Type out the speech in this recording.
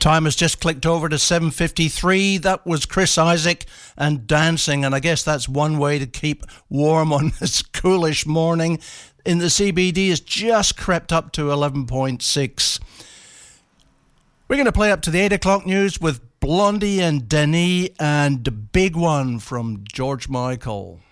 Time has just clicked over to 7:53. That was Chris Isaak and Dancing, and I guess that's one way to keep warm on this coolish morning. In the CBD, it's just crept up to 11.6. We're going to play up to the 8 o'clock news with Blondie and Denis and the Big One from George Michael.